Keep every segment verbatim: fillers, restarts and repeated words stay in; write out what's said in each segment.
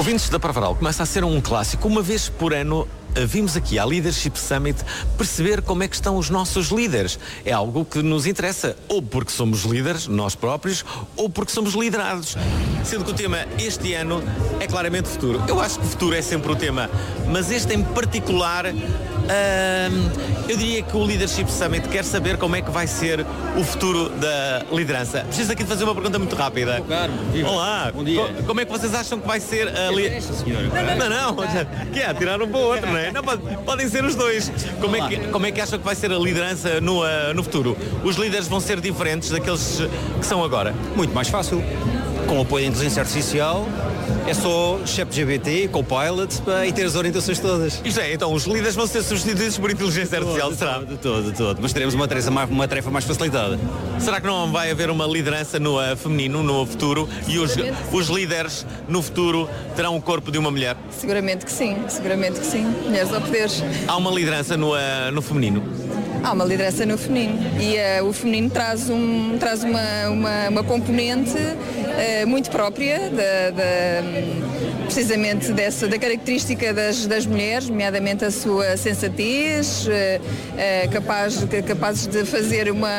Ouvintes da Parvaral, começa a ser um clássico. Uma vez por ano vimos aqui à Leadership Summit perceber como é que estão os nossos líderes. É algo que nos interessa, ou porque somos líderes, nós próprios, ou porque somos liderados. Sendo que o tema este ano é claramente futuro. Eu acho que o futuro é sempre o tema, mas este em particular, hum, eu diria que o Leadership Summit quer saber como é que vai ser o futuro da liderança. Preciso aqui de fazer uma pergunta muito rápida. Claro, olá, bom dia. Co- como é que vocês acham que vai ser a liderança? Não, não, não, que é, tirar um para o outro, não é? Não, pode, podem ser os dois. Como é, que, como é que acham que vai ser a liderança no, uh, no futuro? Os líderes vão ser diferentes daqueles que são agora? Muito mais fácil. Com o apoio da inteligência artificial, é só ChatGPT, Copilot pá, e ter as orientações todas. Isto é, então os líderes vão ser substituídos por inteligência artificial, de será? todo, de todo, de todo. Mas teremos uma tarefa, mais, uma tarefa mais facilitada. Será que não vai haver uma liderança no uh, feminino no futuro e os, os líderes no futuro terão o corpo de uma mulher? Seguramente que sim, seguramente que sim. Mulheres ao poder. Há uma liderança no, uh, no feminino? Há uma liderança no feminino e uh, o feminino traz, um, traz uma, uma, uma componente uh, muito própria da, da, precisamente dessa, da característica das, das mulheres, nomeadamente a sua sensatez, uh, uh, capaz, capazes de fazer uma,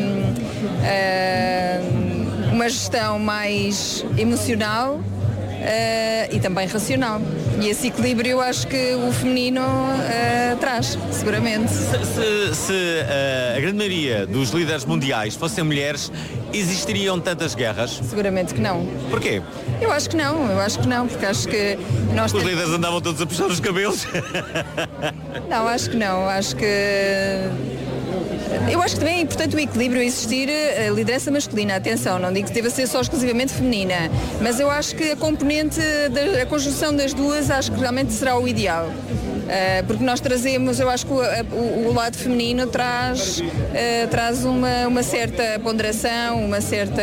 uh, uma gestão mais emocional uh, e também racional. E esse equilíbrio eu acho que o feminino uh, traz, seguramente. Se, se, se uh, a grande maioria dos líderes mundiais fossem mulheres, existiriam tantas guerras? Seguramente que não. Porquê? Eu acho que não, eu acho que não, porque acho que nós... Os temos... líderes andavam todos a puxar os cabelos? Não, acho que não, acho que... Eu acho que também é importante o equilíbrio existir a liderança masculina, atenção, não digo que deva ser só exclusivamente feminina, mas eu acho que a componente, da, a conjunção das duas, acho que realmente será o ideal. Uh, porque nós trazemos, eu acho que o, o, o lado feminino traz, uh, traz uma, uma certa ponderação, uma certa,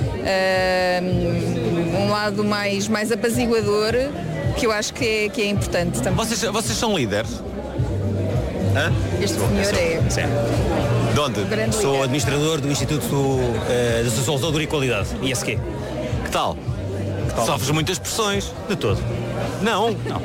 uh, um lado mais, mais apaziguador, que eu acho que é, que é importante também. Vocês, vocês são líderes? Hã? Este senhor é... Sim. De onde? Sou líder. administrador do Instituto uh, de Sociologia e Qualidade, I S Q. Que tal? tal? Sofres muitas pressões? De todo. Não? Não.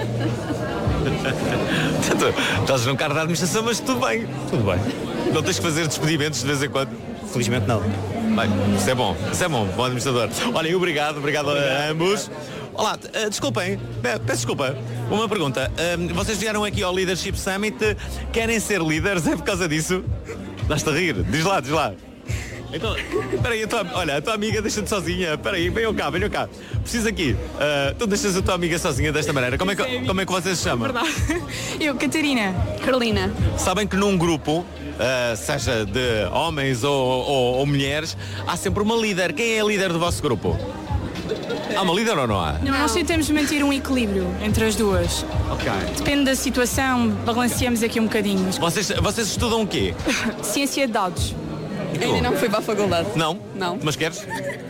Portanto, estás num cargo da administração, mas tudo bem. Tudo bem. Não tens que fazer despedimentos de vez em quando? Felizmente não. Bem, isso é bom, isso é bom, bom administrador. Olhem, obrigado, obrigado, obrigado a ambos. Olá, uh, desculpem, peço desculpa. Uma pergunta. Uh, vocês vieram aqui ao Leadership Summit, querem ser líderes? É por causa disso? Dás-te a rir? Diz lá, diz lá. Então, espera aí, a tua, olha, a tua amiga deixa-te sozinha. Espera aí, venham cá, venham cá. Preciso aqui. Uh, então deixas a tua amiga sozinha desta maneira. Como é que, como é que vocês se chamam? Verdade. Eu, Catarina. Carolina. Sabem que num grupo, uh, seja de homens ou, ou, ou mulheres, há sempre uma líder. Quem é a líder do vosso grupo? Há uma líder ou não há? Não, nós tentamos manter um equilíbrio entre as duas. Ok. Depende da situação, balanceamos aqui um bocadinho. Mas... Vocês, vocês estudam o quê? Ciência de dados. Ainda não fui para a faculdade. Não? Não. Mas queres?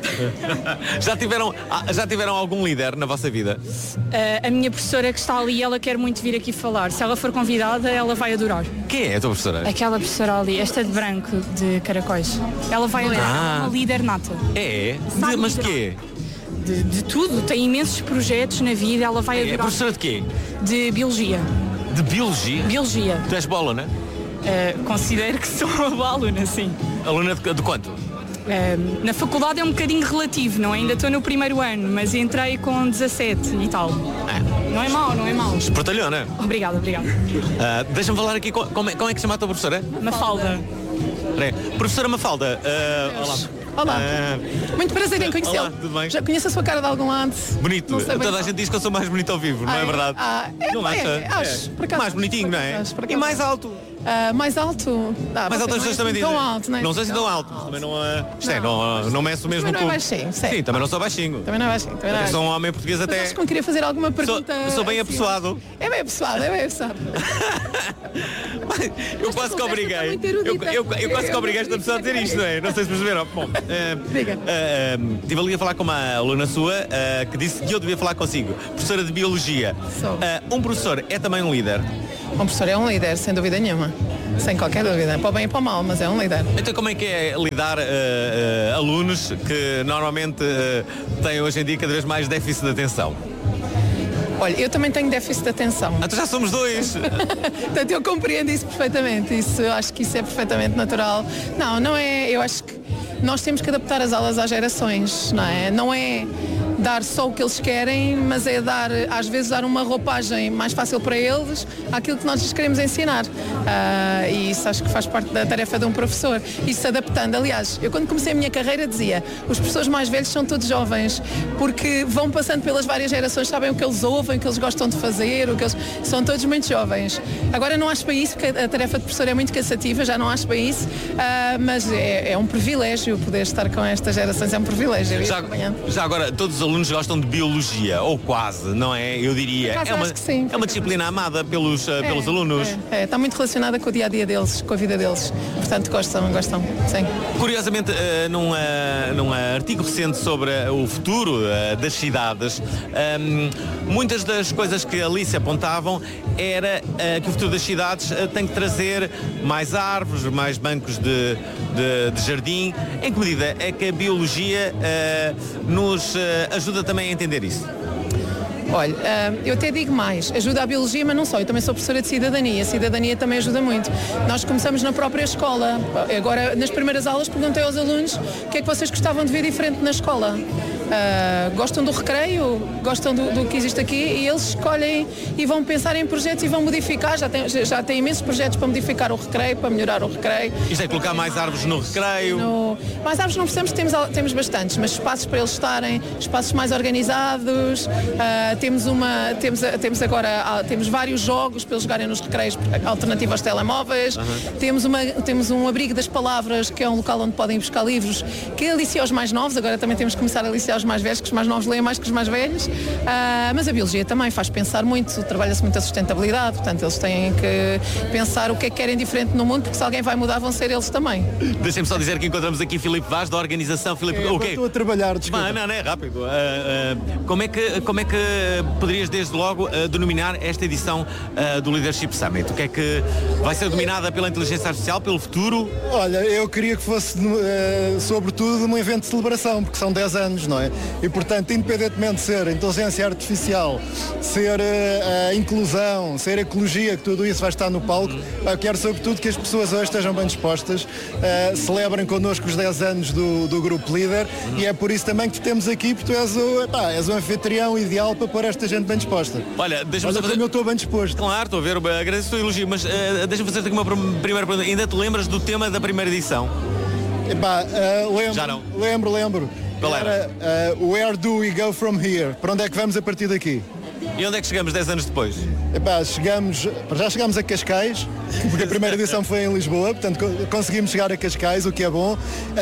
já, tiveram, já tiveram algum líder na vossa vida? Uh, a minha professora que está ali, ela quer muito vir aqui falar. Se ela for convidada, ela vai adorar. Quem é a tua professora? Aquela professora ali, esta de branco, de caracóis. Ela vai adorar, Ah. é uma líder nata. É? Sabe De, mas de liderar. quê? De, de tudo, tem imensos projetos na vida, ela vai É adorar. professora de quê? De biologia. De biologia? Biologia. Tu és boa aluna? Uh, considero que sou uma boa aluna, sim. Aluna de, de quanto? Uh, na faculdade é um bocadinho relativo, não é? Ainda estou no primeiro ano, mas entrei com dezassete e tal. Ah. Não é mau, não é mau. Espertalhona. Obrigada, obrigada. Uh, Deixa-me falar aqui, com- como é, como é que se chama a tua professora? Mafalda. Peraí. Professora Mafalda. uh, olá. Olá. Uh, Muito prazer em conhecê-lo. Olá, tudo bem? Já conheço a sua cara de algum lado. bonito. Não sei bem Toda a qual. gente diz que eu sou mais bonito ao vivo, não Ah, é verdade? Ah, é, Não é, acha? é, acho. Por acaso, Mais bonitinho, por não é? acaso, por E acaso. mais alto. Ah, mais alto? Ah, Mais você alto as não é pessoas também assim dizem. tão alto, não é? Não sei se Tão tão alto. alto. Também não, uh, isto é, Não. não, não meço o mesmo Também não é cu. baixinho, sei. Sim, também não sou baixinho. Também não é baixinho. Também não é Eu baixinho. sou um homem português Mas até. acho que não queria fazer alguma Sou, pergunta. sou bem assim, apessoado. É bem apessoado, é bem apessoado. Eu quase que conversa obriguei. está muito Eu, erudita. eu, eu quase que Eu obriguei esta pessoa a dizer isto, não é? Não sei se perceberam. Bom, eh, Diga. eh, eh, estive ali a falar com uma aluna sua eh, que disse que eu devia falar consigo. Professora de Biologia. Sou. Eh, um professor é também um líder. Um professor é um líder, sem dúvida nenhuma. Sem qualquer dúvida. Para o bem e para o mal, mas é um líder. Então como é que é lidar eh, eh, alunos que normalmente eh, têm hoje em dia cada vez mais déficit de atenção? Olha, eu também tenho déficit de atenção. Então já somos dois. Portanto, eu compreendo isso perfeitamente. Isso, eu acho que isso é perfeitamente natural. Não, não é. Eu acho que nós temos que adaptar as aulas às gerações, não é? Não é dar só o que eles querem, mas é dar, às vezes, dar uma roupagem mais fácil para eles àquilo que nós lhes queremos ensinar. Uh, e isso acho que faz parte da tarefa de um professor. E se adaptando. Aliás, eu quando comecei a minha carreira dizia, os professores mais velhos são todos jovens, porque vão passando pelas várias gerações, sabem o que eles ouvem, o que eles gostam de fazer, o que eles... são todos muito jovens. Agora não acho bem isso, porque a tarefa de professor é muito cansativa, já não acho bem isso, uh, mas é, é um privilégio poder estar com estas gerações, é um privilégio. Já, já agora, todos os alunos gostam de biologia, ou quase, não é? Eu diria. Acaso, é uma, acho que sim, é uma disciplina amada pelos, uh, é, pelos alunos. É, é, está muito relacionada com o dia-a-dia deles, com a vida deles. Portanto, gostam, gostam, sim. Curiosamente, uh, num, uh, num uh, artigo recente sobre uh, o futuro uh, das cidades, um, muitas das coisas que a Alice apontavam era uh, que o futuro das cidades uh, tem que trazer mais árvores, mais bancos de, de, de jardim. Em que medida é que a biologia uh, nos uh, ajuda também a entender isso? Olha, eu até digo mais, ajuda a biologia, mas não só, eu também sou professora de cidadania, a cidadania também ajuda muito. Nós começamos na própria escola, agora nas primeiras aulas perguntei aos alunos o que é que vocês gostavam de ver diferente na escola. Uh, gostam do recreio, gostam do, do que existe aqui e eles escolhem e vão pensar em projetos e vão modificar, já tem, já tem imensos projetos para modificar o recreio, para melhorar o recreio. Isto é colocar mais árvores no recreio? No... Mais árvores não precisamos, temos, temos bastantes, mas espaços para eles estarem, espaços mais organizados, uh, temos, uma, temos, temos agora uh, temos vários jogos para eles jogarem nos recreios alternativos aos telemóveis, uhum. temos, uma, temos um abrigo das palavras, que é um local onde podem ir buscar livros, que alicia aos mais novos, agora também temos que começar a aliciar os mais velhos, que os mais novos leem mais que os mais velhos, uh, mas a biologia também faz pensar muito, trabalha-se muito a sustentabilidade, portanto eles têm que pensar o que é que querem diferente no mundo, porque se alguém vai mudar vão ser eles também. Deixem-me só dizer que encontramos aqui Filipe Vaz, da organização. Filipe, é, o quê? Estou a trabalhar, desculpa. Não, não, não é rápido. Uh, uh, como, é que, como é que poderias desde logo uh, denominar esta edição uh, do Leadership Summit? O que é que vai ser dominada pela inteligência artificial, pelo futuro? Olha, eu queria que fosse uh, sobretudo um evento de celebração, porque são dez anos, não é? E portanto, independentemente de ser inteligência artificial, ser uh, a inclusão, ser a ecologia, que tudo isso vai estar no palco, uhum. eu quero sobretudo que as pessoas hoje estejam bem dispostas, uh, celebrem connosco os dez anos do, do Grupo Líder, uhum. e é por isso também que te temos aqui, porque tu és o, epá, és o anfitrião ideal para pôr esta gente bem disposta. Olha, deixa-me fazer... como eu estou bem disposto. Claro, estou a ver, agradeço o teu elogio, mas uh, deixa-me fazer-te aqui uma primeira pergunta. Ainda te lembras do tema da primeira edição? Epá, uh, lembro, Já não? lembro, lembro. Qual era? era uh, Where do we go from here? Para onde é que vamos a partir daqui? E onde é que chegamos dez anos depois? Epá, chegamos, já chegamos a Cascais, porque a primeira edição foi em Lisboa, portanto conseguimos chegar a Cascais, o que é bom, uh,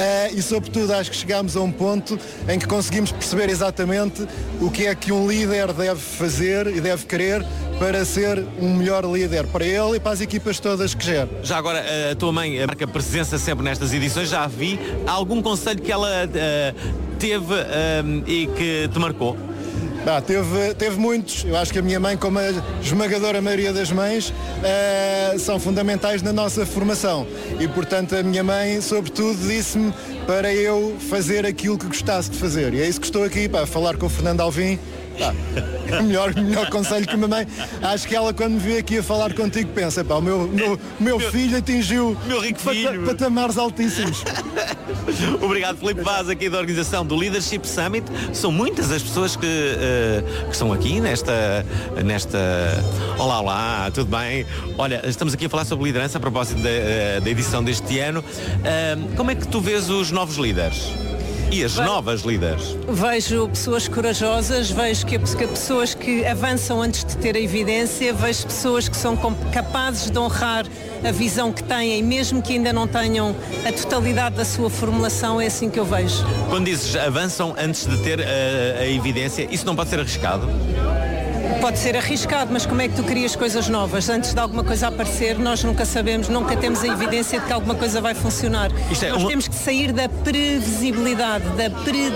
e sobretudo acho que chegamos a um ponto em que conseguimos perceber exatamente o que é que um líder deve fazer e deve querer para ser um melhor líder para ele e para as equipas todas que gera. Já agora, a tua mãe marca presença sempre nestas edições, já a vi. Há algum conselho que ela uh, teve uh, e que te marcou? Bah, teve, teve muitos. Eu acho que a minha mãe, como a esmagadora maioria das mães, uh, são fundamentais na nossa formação. E, portanto, a minha mãe, sobretudo, disse-me para eu fazer aquilo que gostasse de fazer. E é isso que estou aqui, para falar com o Fernando Alvim. Pá, melhor, melhor conselho que a mamãe. Acho que ela, quando me vê aqui a falar contigo, pensa, pá, o meu, meu, meu filho atingiu meu rico filho. Pat, patamares altíssimos. Obrigado, Filipe Vaz, aqui da organização do Leadership Summit. São muitas as pessoas que, uh, que estão aqui nesta, nesta... Olá, olá, tudo bem? Olha, estamos aqui a falar sobre liderança a propósito da, uh, da edição deste ano. Uh, como é que tu vês os novos líderes? E as novas líderes? Vejo pessoas corajosas, vejo que, que pessoas que avançam antes de ter a evidência, vejo pessoas que são capazes de honrar a visão que têm, mesmo que ainda não tenham a totalidade da sua formulação, é assim que eu vejo. Quando dizes avançam antes de ter a, a evidência, isso não pode ser arriscado? Pode ser arriscado, mas como é que tu crias coisas novas? Antes de alguma coisa aparecer, nós nunca sabemos, nunca temos a evidência de que alguma coisa vai funcionar. Isto é nós um... temos que sair da previsibilidade, da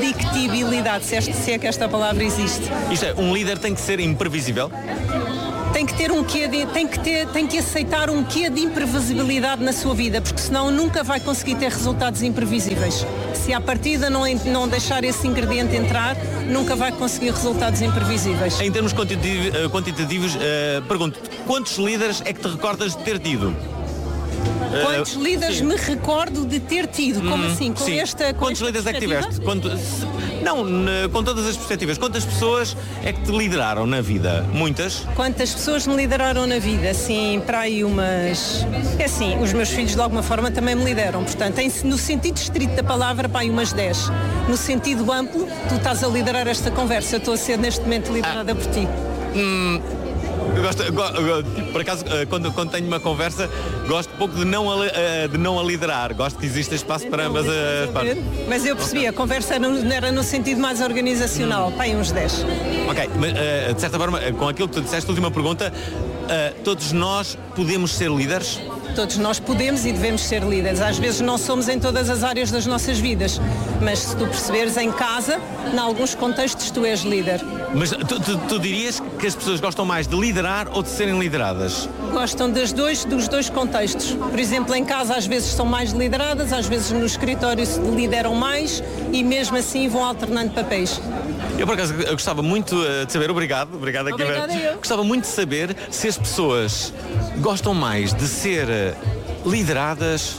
predictibilidade, se, este, se é que esta palavra existe. Isto é, um líder tem que ser imprevisível? tem que ter um quê de, tem que ter, tem que aceitar um quê de imprevisibilidade na sua vida, porque senão nunca vai conseguir ter resultados imprevisíveis. Se à partida não, não deixar esse ingrediente entrar, nunca vai conseguir resultados imprevisíveis. Em termos quantitativos, quantitativos uh, pergunto, quantos líderes é que te recordas de ter tido? Quantos uh, líderes sim. me recordo de ter tido? Como hum, assim? Com sim. esta com Quantos esta líderes é que tiveste? Quanto, se, não, ne, com todas as perspectivas. Quantas pessoas é que te lideraram na vida? Muitas? Quantas pessoas me lideraram na vida? Assim, para aí umas... É assim, os meus filhos de alguma forma também me lideram. Portanto, em, no sentido estrito da palavra, para aí umas dez. No sentido amplo, tu estás a liderar esta conversa. Eu estou a ser neste momento liderada ah. por ti. Hum. Eu gosto, por acaso, quando, quando tenho uma conversa, gosto pouco de não a, de não a liderar. Gosto que exista espaço para ambas as partes. Mas eu percebi, okay. a conversa não era no sentido mais organizacional. Hum. Pai, uns dez. Ok, mas de certa forma, com aquilo que tu disseste, última pergunta, todos nós podemos ser líderes? Todos nós podemos e devemos ser líderes. Às vezes não somos em todas as áreas das nossas vidas, mas se tu perceberes em casa, em alguns contextos tu és líder. Mas tu, tu, tu dirias que as pessoas gostam mais de liderar ou de serem lideradas? Gostam das dois, dos dois contextos. Por exemplo, em casa às vezes são mais lideradas, às vezes no escritório se lideram mais e mesmo assim vão alternando papéis. Eu, por acaso, eu gostava muito de saber, obrigado, obrigado aqui. Obrigada eu. Gostava muito de saber se as pessoas gostam mais de ser lideradas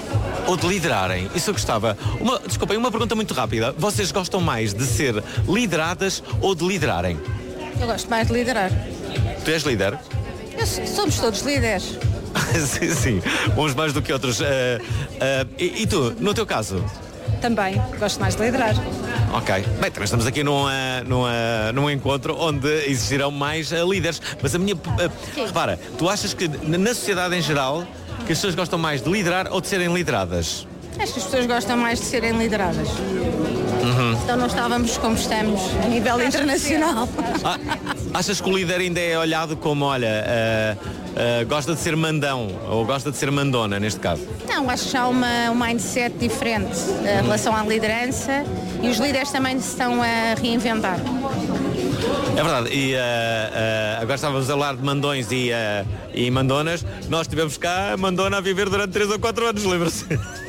ou de liderarem. Isso eu gostava. Uma, desculpem, uma pergunta muito rápida. Vocês gostam mais de ser lideradas ou de liderarem? Eu gosto mais de liderar. Tu és líder? Eu, somos todos líderes. sim, sim. Uns mais do que outros. Uh, uh, e, e tu, no teu caso? Também, gosto mais de liderar. Ok. Bem, também estamos aqui num, uh, num, uh, num encontro onde existirão mais uh, líderes. Mas a minha... Uh, repara, tu achas que na sociedade em geral que as pessoas gostam mais de liderar ou de serem lideradas? Acho que as pessoas gostam mais de serem lideradas. Uhum. Então não estávamos como estamos a nível Acho internacional. Ah, achas que o líder ainda é olhado como, olha, uh, uh, gosta de ser mandão ou gosta de ser mandona, neste caso? Não, acho que há uma, um mindset diferente uh, em relação à liderança e os líderes também se estão a reinventar. É verdade, e uh, uh, agora estávamos a falar de mandões e, uh, e mandonas. Nós tivemos cá a mandona a viver durante três ou quatro anos, lembra-se?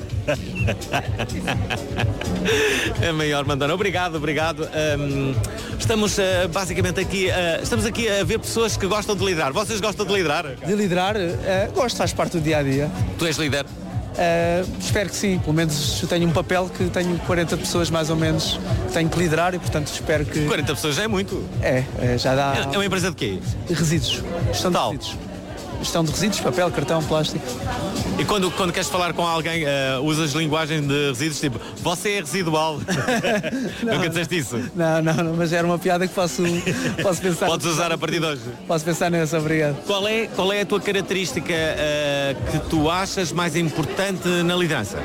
É a maior mandona. Obrigado, obrigado. Um, estamos uh, basicamente aqui, uh, estamos aqui a ver pessoas que gostam de liderar. Vocês gostam de liderar? De liderar? Uh, gosto, faz parte do dia a dia. Tu és líder? Uh, espero que sim, pelo menos eu tenho um papel que tenho quarenta pessoas mais ou menos que tenho que liderar e portanto espero que... quarenta pessoas já é muito. É, é já dá... É uma empresa de quê? De resíduos, gestão de resíduos. Gestão de resíduos, papel, cartão, plástico. E quando, quando queres falar com alguém, uh, usas linguagem de resíduos tipo, você é residual. não, Nunca disseste isso? Não, não, não, mas era uma piada que posso, posso pensar. Podes usar a partir de hoje. Posso pensar nessa, obrigado. Qual é, qual é a tua característica uh, que tu achas mais importante na liderança?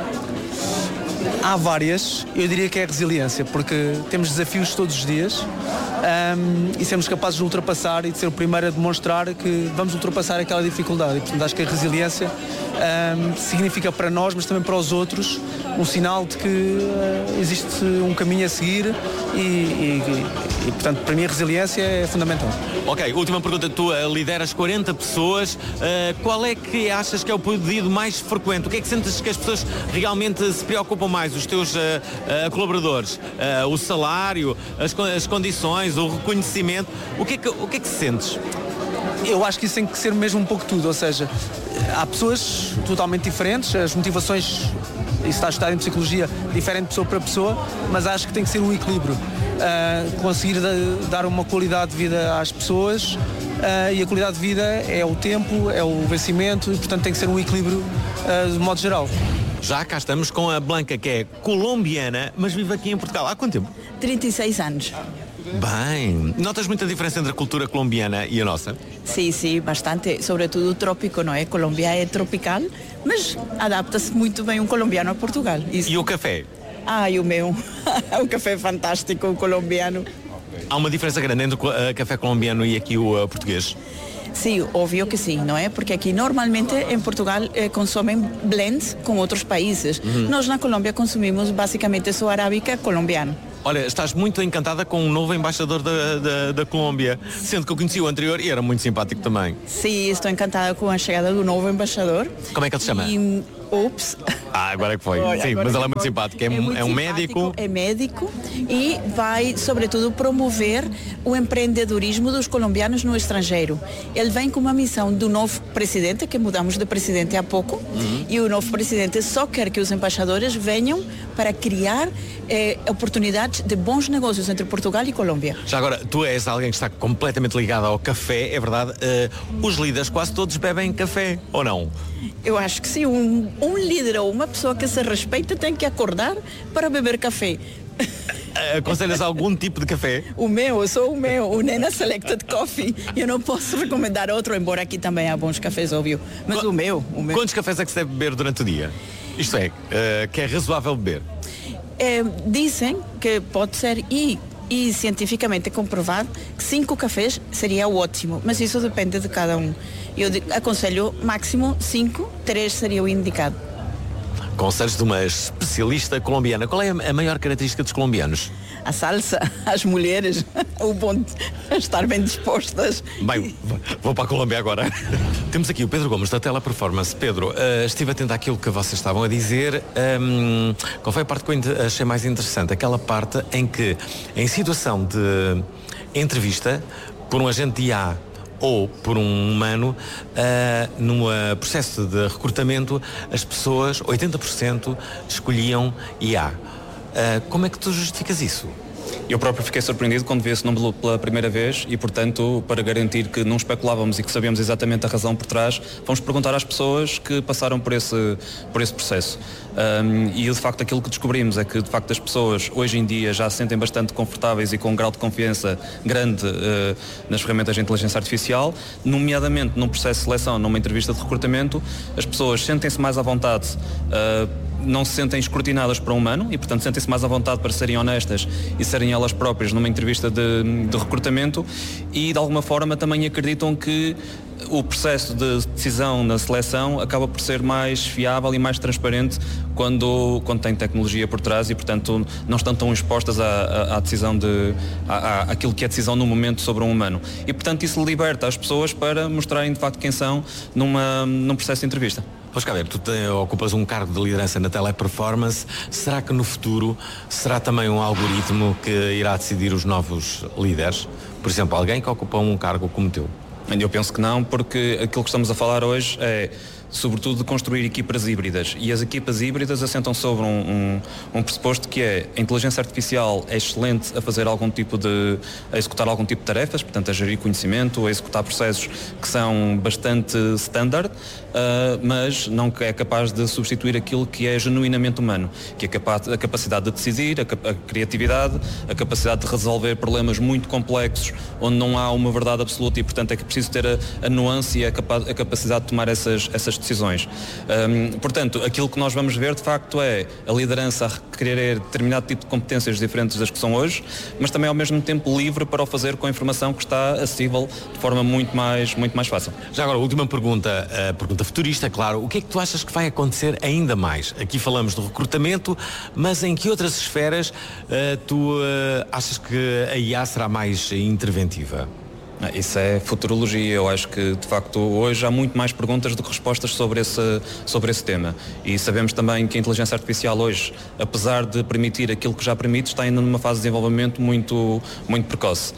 Há várias, eu diria que é a resiliência, porque temos desafios todos os dias um, e sermos capazes de ultrapassar e de ser o primeiro a demonstrar que vamos ultrapassar aquela dificuldade. E, portanto, acho que a resiliência um, significa para nós, mas também para os outros, um sinal de que uh, existe um caminho a seguir e, e, e, portanto, para mim a resiliência é fundamental. Ok, última pergunta. Tu uh, lideras quarenta pessoas. Uh, qual é que achas que é o pedido mais frequente? O que é que sentes que as pessoas realmente se preocupam mais? Os teus uh, uh, colaboradores? Uh, o salário? As, as condições? O reconhecimento? O que é que, o que é que sentes? Eu acho que isso tem que ser mesmo um pouco tudo, ou seja, há pessoas totalmente diferentes, as motivações, isso está estudado em psicologia, diferem de pessoa para pessoa, mas acho que tem que ser um equilíbrio. Uh, conseguir dar uma qualidade de vida às pessoas uh, e a qualidade de vida é o tempo, é o vencimento e, portanto, tem que ser um equilíbrio uh, de modo geral. Já cá estamos com a Blanca, que é colombiana, mas vive aqui em Portugal. Há quanto tempo? trinta e seis anos. Bem, notas muita diferença entre a cultura colombiana e a nossa? Sim, sim, bastante, sobretudo o trópico, não é? Colômbia é tropical, mas adapta-se muito bem um colombiano a Portugal. Isso. E o café? Ah, e o meu, o café é fantástico, o colombiano. Há uma diferença grande entre o café colombiano e aqui o uh, português? Sim, óbvio que sim, não é? Porque aqui normalmente em Portugal eh, consomem blends com outros países. Uhum. Nós na Colômbia consumimos basicamente só arábica colombiana. Olha, estás muito encantada com um novo embaixador da, da, da Colômbia, sendo que eu conheci o anterior e era muito simpático também. Sim, estou encantada com a chegada do novo embaixador. Como é que ele se chama? E, ups. Ah, agora é que foi. Olha, Sim, mas é ele é muito foi. simpático. É, É muito é um simpático, médico. É médico e vai, sobretudo, promover o empreendedorismo dos colombianos no estrangeiro. Ele vem com uma missão do novo presidente, que mudamos de presidente há pouco, uhum. E o novo presidente só quer que os embaixadores venham para criar eh, oportunidades de bons negócios entre Portugal e Colômbia. Já agora, tu és alguém que está completamente ligado ao café, é verdade? Uh, os líderes quase todos bebem café, ou não? Eu acho que sim, um, um líder ou uma pessoa que se respeita tem que acordar para beber café. Aconselhas algum tipo de café? O meu, eu sou o meu, o Nena Selected Coffee. Eu não posso recomendar outro, embora aqui também há bons cafés, óbvio. Mas Qu- o meu, o meu. Quantos cafés é que se deve beber durante o dia? Isto é, uh, que é razoável beber? É, dizem que pode ser e, e cientificamente comprovado que cinco cafés seria o ótimo, mas isso depende de cada um. Eu aconselho máximo cinco, três seria o indicado. Conselhos de uma especialista colombiana. Qual é a maior característica dos colombianos? A salsa, as mulheres, o bom de estar bem dispostas. Bem, vou para a Colômbia agora. Temos aqui o Pedro Gomes da Teleperformance. Pedro, uh, estive atento àquilo que vocês estavam a dizer. Um, qual foi a parte que eu achei mais interessante? Aquela parte em que, em situação de entrevista, por um agente de I A ou por um humano, uh, num processo de recrutamento, as pessoas, oitenta por cento, escolhiam I A. Uh, como é que tu justificas isso? Eu próprio fiquei surpreendido quando vi esse número pela primeira vez e, portanto, para garantir que não especulávamos e que sabíamos exatamente a razão por trás, fomos perguntar às pessoas que passaram por esse, por esse processo. Um, e, de facto, aquilo que descobrimos é que, de facto, as pessoas hoje em dia já se sentem bastante confortáveis e com um grau de confiança grande uh, nas ferramentas de inteligência artificial, nomeadamente num processo de seleção, numa entrevista de recrutamento, as pessoas sentem-se mais à vontade, uh, não se sentem escrutinadas por um humano e, portanto, sentem-se mais à vontade para serem honestas e serem elas próprias numa entrevista de, de recrutamento e, de alguma forma, também acreditam que o processo de decisão na seleção acaba por ser mais fiável e mais transparente quando, quando tem tecnologia por trás e, portanto, não estão tão expostas à, à, à decisão de à, à, àquilo que é decisão no momento sobre um humano. E, portanto, isso liberta as pessoas para mostrarem de facto quem são numa, num processo de entrevista. Vamos cá ver, tu te, ocupas um cargo de liderança na Teleperformance. Será que no futuro será também um algoritmo que irá decidir os novos líderes? Por exemplo, alguém que ocupa um cargo como teu? Eu penso que não, porque aquilo que estamos a falar hoje é, sobretudo, de construir equipas híbridas. E as equipas híbridas assentam sobre um, um, um pressuposto que é a inteligência artificial é excelente a fazer algum tipo de... a executar algum tipo de tarefas, portanto a gerir conhecimento, a executar processos que são bastante standard, uh, mas não é capaz de substituir aquilo que é genuinamente humano, que é capaz, a capacidade de decidir, a, a criatividade, a capacidade de resolver problemas muito complexos onde não há uma verdade absoluta e, portanto, é que preciso ter a, a nuance e a, capa, a capacidade de tomar essas, essas decisões. Um, portanto, aquilo que nós vamos ver de facto é a liderança a querer determinado tipo de competências diferentes das que são hoje, mas também ao mesmo tempo livre para o fazer com a informação que está acessível de forma muito mais, muito mais fácil. Já agora, última pergunta, a pergunta futurista, claro. O que é que tu achas que vai acontecer ainda mais? Aqui falamos do recrutamento, mas em que outras esferas uh, tu uh, achas que a I A será mais interventiva? Isso é futurologia. Eu acho que, de facto, hoje há muito mais perguntas do que respostas sobre esse, sobre esse tema. E sabemos também que a inteligência artificial hoje, apesar de permitir aquilo que já permite, está ainda numa fase de desenvolvimento muito, muito precoce.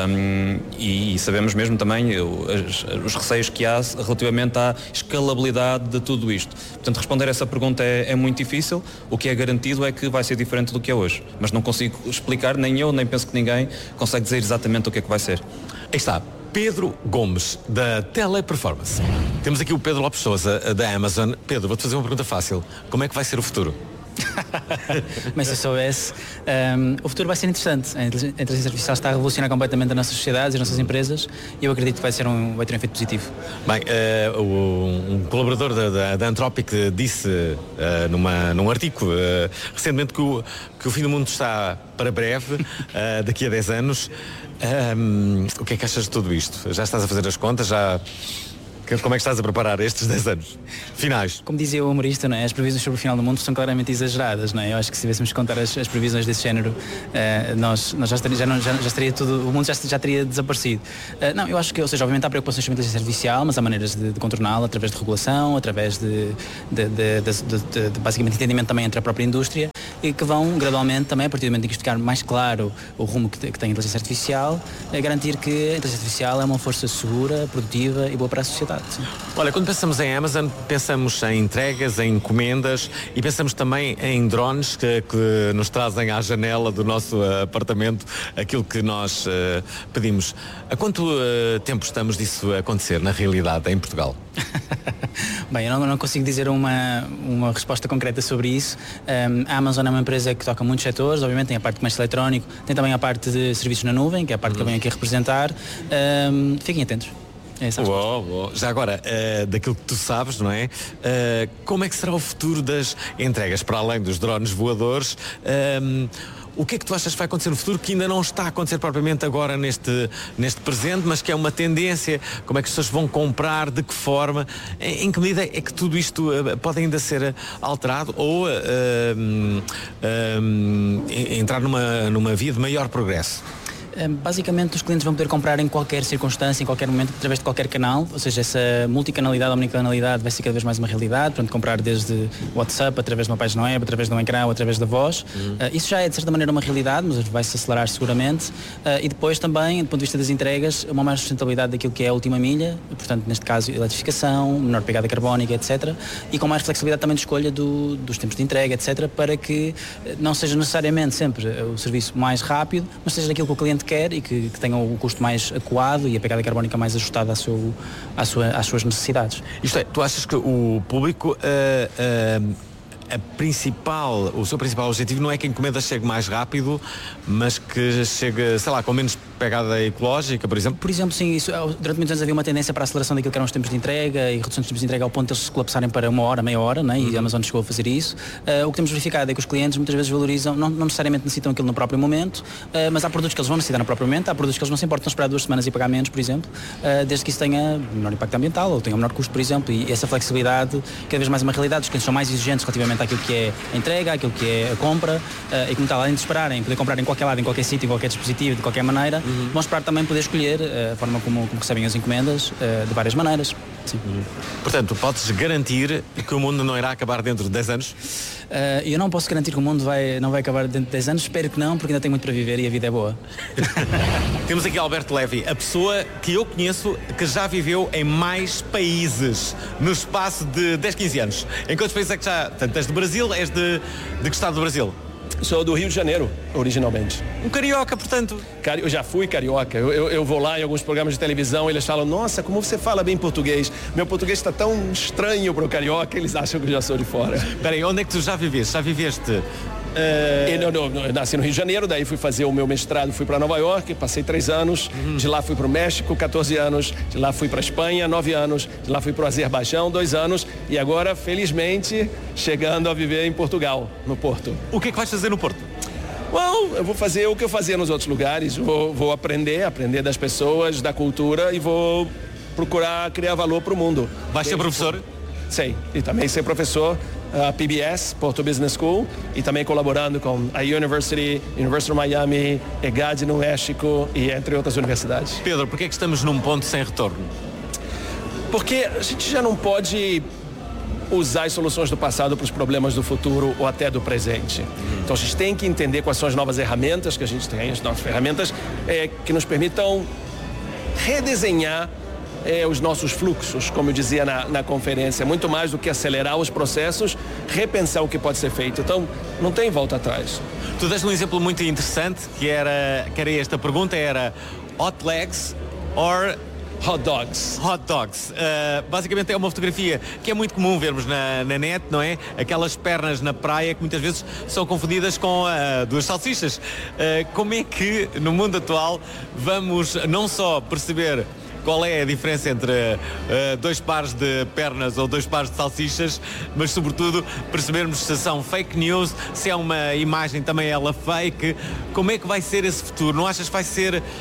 Um, e, e sabemos mesmo também eu, as, os receios que há relativamente à escalabilidade de tudo isto. Portanto, responder a essa pergunta é, é muito difícil. O que é garantido é que vai ser diferente do que é hoje. Mas não consigo explicar, nem eu, nem penso que ninguém consegue dizer exatamente o que é que vai ser. Aí está, Pedro Gomes, da Teleperformance. Temos aqui o Pedro Lopes Sousa, da Amazon. Pedro, vou-te fazer uma pergunta fácil. Como é que vai ser o futuro? Mas se eu soubesse, um, o futuro vai ser interessante. A inteligência artificial está a revolucionar completamente as nossas sociedades, as nossas empresas, e eu acredito que vai, ser um, vai ter um efeito positivo. Bem, uh, um colaborador da, da, da Anthropic disse uh, numa, num artigo uh, recentemente que o, que o fim do mundo está para breve, uh, daqui a dez anos. Um, o que é que achas de tudo isto? Já estás a fazer as contas? Já... Como é que estás a preparar estes dez anos finais? Como dizia o humorista, não é? As previsões sobre o final do mundo são claramente exageradas, não é? Eu acho que se tivéssemos que contar as, as previsões desse género, uh, nós, nós já, estaria, já, não, já, já estaria tudo, o mundo já, já teria desaparecido. Uh, não, eu acho que, ou seja, obviamente há preocupações com a inteligência artificial, mas há maneiras de, de contorná-la através de regulação, através de, de, de, de, de, de, de basicamente entendimento também entre a própria indústria, e que vão gradualmente também, a partir do momento em que isto ficar mais claro o rumo que, que tem a inteligência artificial, a garantir que a inteligência artificial é uma força segura, produtiva e boa para a sociedade. Sim. Olha, quando pensamos em Amazon, pensamos em entregas, em encomendas e pensamos também em drones que, que nos trazem à janela do nosso uh, apartamento aquilo que nós uh, pedimos. Há quanto uh, tempo estamos disso a acontecer na realidade em Portugal? Bem, eu não, não consigo dizer uma, uma resposta concreta sobre isso. Um, a Amazon é uma empresa que toca muitos setores, obviamente tem a parte de comércio eletrónico, tem também a parte de serviços na nuvem, que é a parte uhum. que eu venho aqui a representar. Um, fiquem atentos. É uou, uou. Já agora, uh, daquilo que tu sabes, não é? Uh, como é que será o futuro das entregas, para além dos drones voadores? Um, O que é que tu achas que vai acontecer no futuro que ainda não está a acontecer propriamente agora neste, neste presente, mas que é uma tendência? Como é que as pessoas vão comprar? De que forma? Em, em que medida é que tudo isto uh, pode ainda ser alterado ou uh, um, um, entrar numa, numa via de maior progresso? Basicamente os clientes vão poder comprar em qualquer circunstância, em qualquer momento, através de qualquer canal, ou seja, essa multicanalidade, omnicanalidade vai ser cada vez mais uma realidade, portanto comprar desde WhatsApp, através de uma página web, através de um ecrã ou através da voz. Uhum. Uh, isso já é de certa maneira uma realidade, mas vai-se acelerar seguramente. Uh, e depois também, do ponto de vista das entregas, uma maior sustentabilidade daquilo que é a última milha, portanto neste caso eletrificação, menor pegada carbónica, etcétera. E com mais flexibilidade também de escolha do, dos tempos de entrega, etcétera, para que não seja necessariamente sempre o serviço mais rápido, mas seja aquilo que o cliente quer e que, que tenha o custo mais adequado e a pegada carbónica mais ajustada à seu, à sua, às suas necessidades. Isto é, tu achas que o público, uh, uh, a principal, o seu principal objetivo não é que a encomenda chegue mais rápido, mas que chegue, sei lá, com menos pegada ecológica, por exemplo? Por exemplo, sim, isso, durante muitos anos havia uma tendência para a aceleração daquilo que eram os tempos de entrega e redução dos tempos de entrega ao ponto de eles se colapsarem para uma hora, meia hora, né? Uhum. E a Amazon chegou a fazer isso. Uh, o que temos verificado é que os clientes muitas vezes valorizam, não, não necessariamente necessitam aquilo no próprio momento, uh, mas há produtos que eles vão necessitar no próprio momento, há produtos que eles não se importam de esperar duas semanas e pagar menos, por exemplo, uh, desde que isso tenha menor impacto ambiental ou tenha menor custo, por exemplo, e essa flexibilidade cada vez mais uma realidade. Os clientes são mais exigentes relativamente àquilo que é a entrega, àquilo que é a compra, uh, e como tal, além de esperarem, poder comprar em qualquer lado, em qualquer sítio, em qualquer dispositivo, de qualquer maneira, uhum. vão esperar também poder escolher uh, a forma como, como recebem as encomendas uh, de várias maneiras. Sim. Uhum. Portanto, podes garantir que o mundo não irá acabar dentro de dez anos? Uh, eu não posso garantir que o mundo vai, não vai acabar dentro de dez anos, espero que não, porque ainda tenho muito para viver e a vida é boa. Temos aqui Alberto Levi, a pessoa que eu conheço que já viveu em mais países no espaço de dez, quinze anos. Em quantos países é que já... Portanto, és do Brasil, és de, de que estado do Brasil? Sou do Rio de Janeiro, originalmente. Um carioca, portanto. Cari... Eu já fui carioca. Eu, eu, eu vou lá em alguns programas de televisão, eles falam, nossa, como você fala bem português. Meu português está tão estranho para o carioca, eles acham que eu já sou de fora. Espera aí, onde é que tu já viveste? Já viveste... Uh... Eu, eu, eu, eu nasci no Rio de Janeiro, daí fui fazer o meu mestrado, fui para Nova York, passei três anos, uhum. de lá fui para o México, catorze anos, de lá fui para a Espanha, nove anos, de lá fui para o Azerbaijão, dois anos, e agora, felizmente, chegando a viver em Portugal, no Porto. O que é que vais fazer no Porto? Bom, eu vou fazer o que eu fazia nos outros lugares, vou, vou aprender, aprender das pessoas, da cultura e vou procurar criar valor para o mundo. Vai ser professor? Sim, e também ser professor. A P B S, Porto Business School, e também colaborando com a University, University of Miami, EGAD no México e entre outras universidades. Pedro, por que é que estamos num ponto sem retorno? Porque a gente já não pode usar as soluções do passado para os problemas do futuro ou até do presente. Hum. Então a gente tem que entender quais são as novas ferramentas que a gente tem, as novas ferramentas é, que nos permitam redesenhar É, os nossos fluxos, como eu dizia na, na conferência, muito mais do que acelerar os processos, repensar o que pode ser feito. Então, não tem volta atrás. Tu deste um exemplo muito interessante, que era, que era esta pergunta, era hot legs or hot dogs. Hot dogs. Uh, basicamente é uma fotografia que é muito comum vermos na, na net, não é? Aquelas pernas na praia que muitas vezes são confundidas com uh, duas salsichas. Uh, como é que, no mundo atual, vamos não só perceber qual é a diferença entre uh, dois pares de pernas ou dois pares de salsichas, mas sobretudo percebermos se são fake news, se é uma imagem também ela fake, como é que vai ser esse futuro? Não achas que vai ser uh,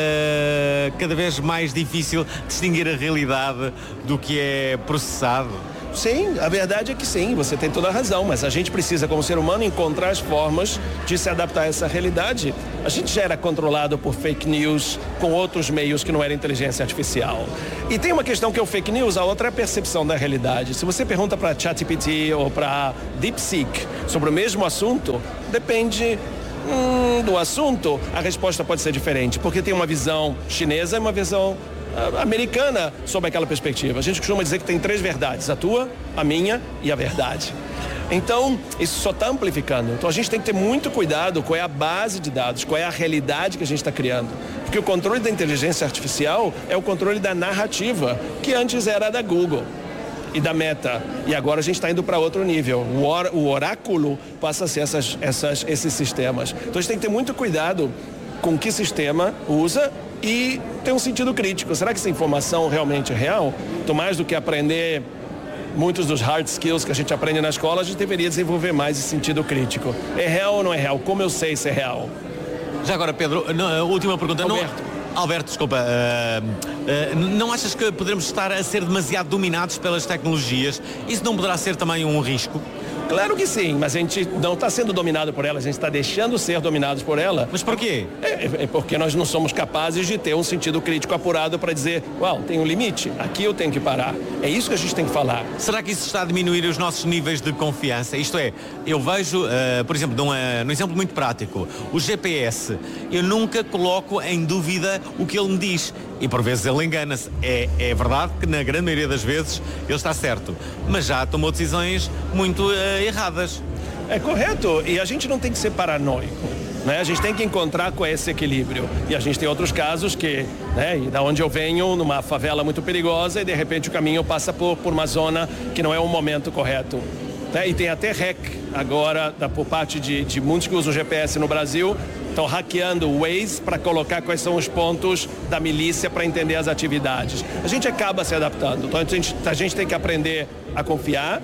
cada vez mais difícil distinguir a realidade do que é processado? Sim, a verdade é que sim, você tem toda a razão, mas a gente precisa, como ser humano, encontrar as formas de se adaptar a essa realidade. A gente já era controlado por fake news com outros meios que não era inteligência artificial. E tem uma questão que é o fake news, a outra é a percepção da realidade. Se você pergunta para ChatGPT ou para DeepSeek sobre o mesmo assunto, depende hum, do assunto, a resposta pode ser diferente, porque tem uma visão chinesa e uma visão americana sobre aquela perspectiva. A gente costuma dizer que tem três verdades, a tua, a minha e a verdade. Então, isso só está amplificando. Então, a gente tem que ter muito cuidado qual é a base de dados, qual é a realidade que a gente está criando. Porque o controle da inteligência artificial é o controle da narrativa, que antes era da Google e da Meta. E agora a gente está indo para outro nível. O, or, o oráculo passa a ser essas, essas, esses sistemas. Então, a gente tem que ter muito cuidado com que sistema usa e tem um sentido crítico. Será que essa informação realmente é real? Então, mais do que aprender muitos dos hard skills que a gente aprende na escola, a gente deveria desenvolver mais esse sentido crítico. É real ou não é real? Como eu sei se é real? Já agora, Pedro, não, última pergunta. Alberto. Não, Alberto, desculpa. Uh, uh, não achas que poderemos estar a ser demasiado dominados pelas tecnologias? Isso não poderá ser também um risco? Claro que sim, mas a gente não está sendo dominado por ela, a gente está deixando ser dominados por ela. Mas por quê? É, é porque nós não somos capazes de ter um sentido crítico apurado para dizer, uau, tem um limite, aqui eu tenho que parar. É isso que a gente tem que falar. Será que isso está a diminuir os nossos níveis de confiança? Isto é, eu vejo, uh, por exemplo, num, uh, num exemplo muito prático, o G P S, eu nunca coloco em dúvida o que ele me diz. E por vezes ele engana-se. É, é verdade que na grande maioria das vezes ele está certo, mas já tomou decisões muito uh, erradas. É correto, e a gente não tem que ser paranoico, né? A gente tem que encontrar com esse equilíbrio. E a gente tem outros casos que, né, e da onde eu venho, numa favela muito perigosa, e de repente o caminho passa por, por uma zona que não é o momento correto. Né? E tem até hack agora da, por parte de, de muitos que usam o G P S no Brasil, estão hackeando o Waze para colocar quais são os pontos da milícia para entender as atividades. A gente acaba se adaptando, então a gente, a gente tem que aprender a confiar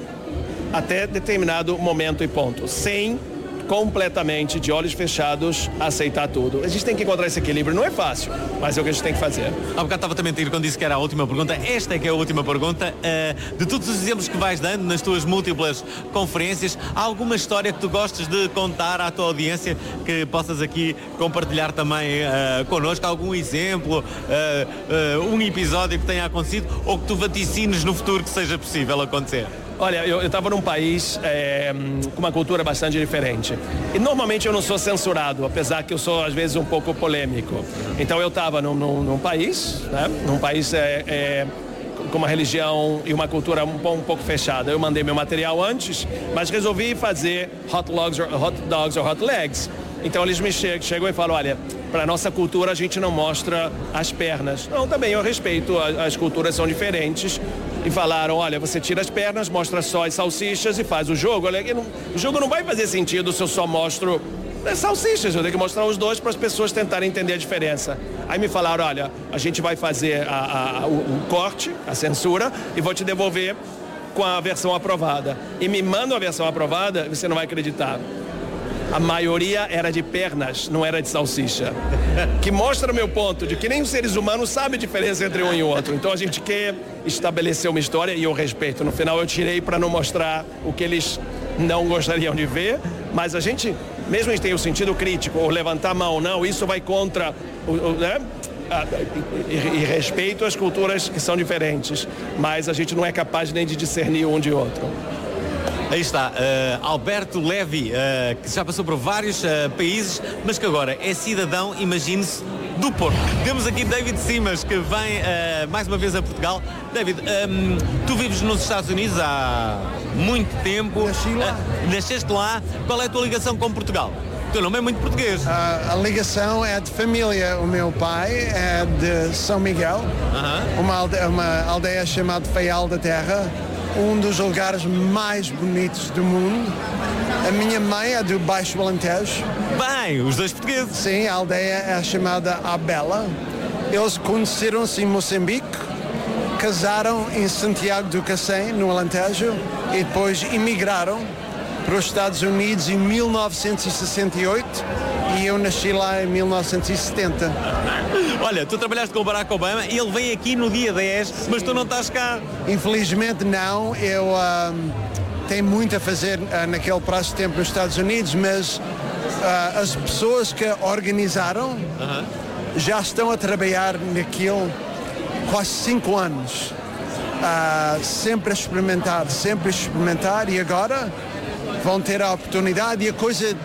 até determinado momento e ponto, sem completamente, de olhos fechados, aceitar tudo. A gente tem que encontrar esse equilíbrio. Não é fácil, mas é o que a gente tem que fazer. Há bocado estava também a mentir quando disse que era a última pergunta. Esta é que é a última pergunta. Uh, de todos os exemplos que vais dando nas tuas múltiplas conferências, há alguma história que tu gostes de contar à tua audiência que possas aqui compartilhar também uh, connosco? Algum exemplo, uh, uh, um episódio que tenha acontecido ou que tu vaticines no futuro que seja possível acontecer? Olha, eu estava num país é, com uma cultura bastante diferente. E normalmente eu não sou censurado, apesar que eu sou às vezes um pouco polêmico. Então eu estava num, num, num país, né? Num país é, é, com uma religião e uma cultura um, um pouco fechada. Eu mandei meu material antes, mas resolvi fazer hot dogs, hot dogs ou hot legs. Então eles me chegam, chegam e falam, olha, para nossa cultura a gente não mostra as pernas. Não, também eu respeito, as culturas são diferentes. E falaram, olha, você tira as pernas, mostra só as salsichas e faz o jogo. Olha, não, o jogo não vai fazer sentido se eu só mostro as salsichas. Eu tenho que mostrar os dois para as pessoas tentarem entender a diferença. Aí me falaram, olha, a gente vai fazer a, a, o, o corte, a censura, e vou te devolver com a versão aprovada. E me mandam a versão aprovada, você não vai acreditar. A maioria era de pernas, não era de salsicha. Que mostra o meu ponto de que nem os seres humanos sabem a diferença entre um e outro. Então a gente quer estabelecer uma história e eu respeito. No final eu tirei para não mostrar o que eles não gostariam de ver, mas a gente, mesmo a gente tem o sentido crítico, ou levantar a mão, não, isso vai contra o, o, né? E, e respeito as culturas que são diferentes, mas a gente não é capaz nem de discernir um de outro. Aí está, uh, Alberto Levi, uh, que já passou por vários uh, países, mas que agora é cidadão, imagine-se, do Porto. Temos aqui David Simas, que vem uh, mais uma vez a Portugal. David, um, tu vives nos Estados Unidos há muito tempo. Nasci lá. Uh, nasceste lá. Qual é a tua ligação com Portugal? O teu nome é muito português. Uh, a ligação é de família. O meu pai é de São Miguel, uh-huh. uma, aldeia, uma aldeia chamada Faial da Terra, um dos lugares mais bonitos do mundo. A minha mãe é do Baixo Alentejo. Bem, os dois portugueses. Sim, a aldeia é chamada Abela. Eles conheceram-se em Moçambique, casaram em Santiago do Cacém, no Alentejo, e depois emigraram para os Estados Unidos em mil novecentos e sessenta e oito e eu nasci lá em mil novecentos e setenta. Olha, tu trabalhaste com o Barack Obama e ele vem aqui no dia dez, mas tu não estás cá. Infelizmente não, eu um, tenho muito a fazer uh, naquele prazo de tempo nos Estados Unidos, mas uh, as pessoas que organizaram uh-huh. já estão a trabalhar naquilo quase cinco anos, uh, sempre a experimentar, sempre a experimentar, e agora vão ter a oportunidade, e a coisa